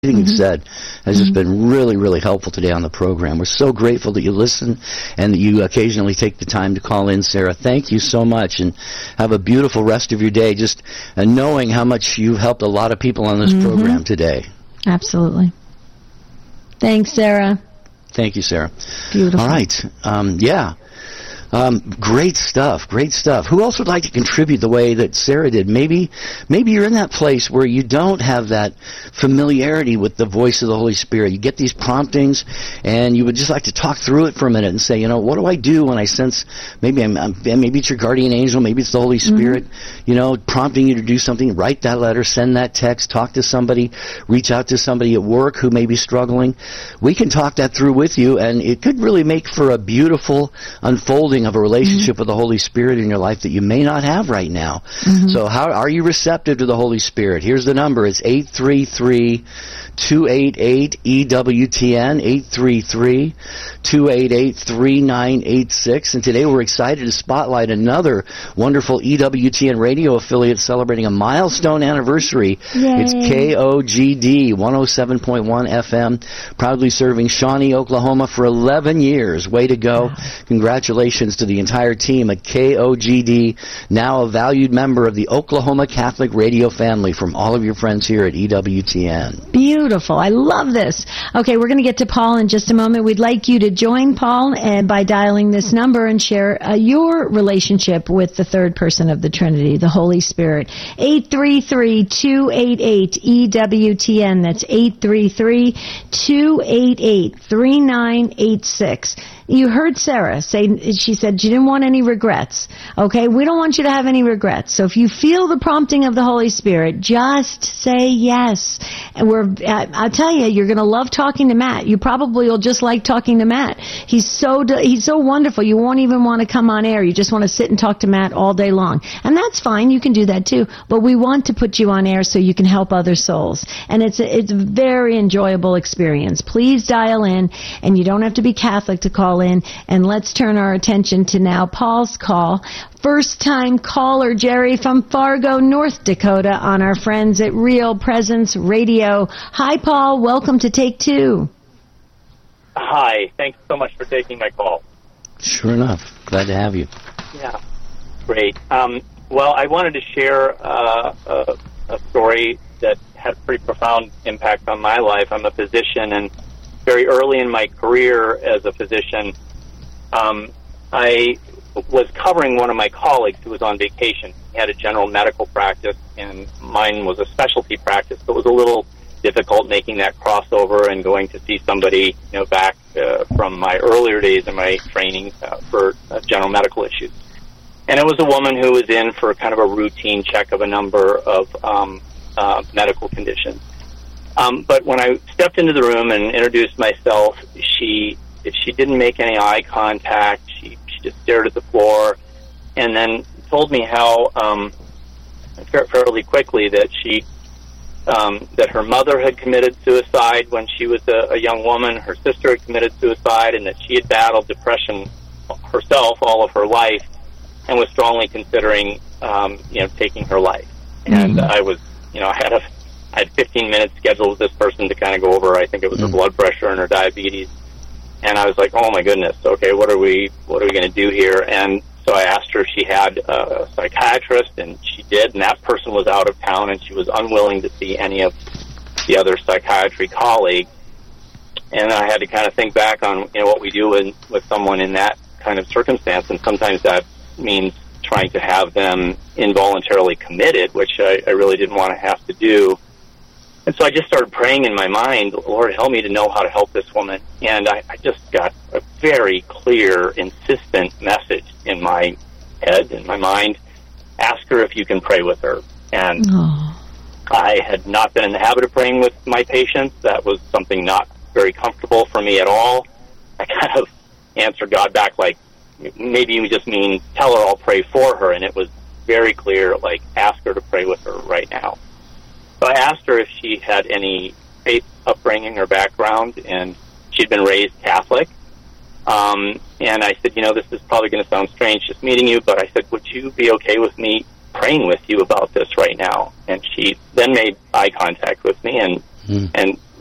you've said has just been really, really helpful today on the program. We're so grateful that you listen and that you occasionally take the time to call in, Sarah. Thank you so much, and have a beautiful rest of your day, just knowing how much you've helped a lot of people on this program today. Absolutely. Thanks, Sarah. Thank you, Sarah. Beautiful. All right. Great stuff. Great stuff. Who else would like to contribute the way that Sarah did? Maybe you're in that place where you don't have that familiarity with the voice of the Holy Spirit. You get these promptings, and you would just like to talk through it for a minute and say, what do I do when I sense maybe maybe it's your guardian angel, maybe it's the Holy Spirit, prompting you to do something. Write that letter, send that text, talk to somebody, reach out to somebody at work who may be struggling. We can talk that through with you, and it could really make for a beautiful unfolding of a relationship with the Holy Spirit in your life that you may not have right now. So how are you receptive to the Holy Spirit? Here's the number. It's 833-288-EWTN, 833-288-3986. And today we're excited to spotlight another wonderful EWTN radio affiliate celebrating a milestone anniversary. Yay. It's KOGD 107.1 FM, proudly serving Shawnee, Oklahoma for 11 years. Way to go. Wow. Congratulations to the entire team at KOGD, now a valued member of the Oklahoma Catholic radio family, from all of your friends here at EWTN. Beautiful. I love this. Okay, we're going to get to Paul in just a moment. We'd like you to join Paul by dialing this number and share your relationship with the third person of the Trinity, the Holy Spirit. 833-288-EWTN. That's 833-288-3986. You heard Sarah say, she said she didn't want any regrets. Okay, we don't want you to have any regrets. So if you feel the prompting of the Holy Spirit, just say yes. And I'll tell you, you're going to love talking to Matt. You probably will just like talking to Matt. He's so wonderful. You won't even want to come on air. You just want to sit and talk to Matt all day long. And that's fine. You can do that too. But we want to put you on air so you can help other souls. And it's a very enjoyable experience. Please dial in, and you don't have to be Catholic to call in. And let's turn our attention to now Paul's call. First-time caller, Jerry from Fargo, North Dakota, on our friends at Real Presence Radio. Hi, Paul. Welcome to Take Two. Hi. Thanks so much for taking my call. Sure enough. Glad to have you. Yeah. Great. Well, I wanted to share a story that had a pretty profound impact on my life. I'm a physician, and very early in my career as a physician, I was covering one of my colleagues who was on vacation. He had a general medical practice, and mine was a specialty practice, so it was a little difficult making that crossover and going to see somebody, back from my earlier days in my training for general medical issues. And it was a woman who was in for kind of a routine check of a number of medical conditions. But when I stepped into the room and introduced myself, she didn't make any eye contact. She just stared at the floor, and then told me how fairly quickly that that her mother had committed suicide when she was a young woman. Her sister had committed suicide, and that she had battled depression herself all of her life, and was strongly considering taking her life. And I was, I had 15 minutes scheduled with this person to kind of go over, I think it was her blood pressure and her diabetes. And I was like, oh my goodness, okay, what are we going to do here? And so I asked her if she had a psychiatrist, and she did, and that person was out of town, and she was unwilling to see any of the other psychiatry colleagues. And I had to kind of think back on what we do with someone in that kind of circumstance, and sometimes that means trying to have them involuntarily committed, which I really didn't want to have to do. And so I just started praying in my mind, Lord, help me to know how to help this woman. And I just got a very clear, insistent message in my head, in my mind. Ask her if you can pray with her. And I had not been in the habit of praying with my patients. That was something not very comfortable for me at all. I kind of answered God back like, maybe you just mean tell her I'll pray for her. And it was very clear, like, ask her to pray with her right now. So I asked her if she had any faith upbringing or background, and she'd been raised Catholic. And I said, this is probably going to sound strange just meeting you, but I said, would you be okay with me praying with you about this right now? And she then made eye contact with me and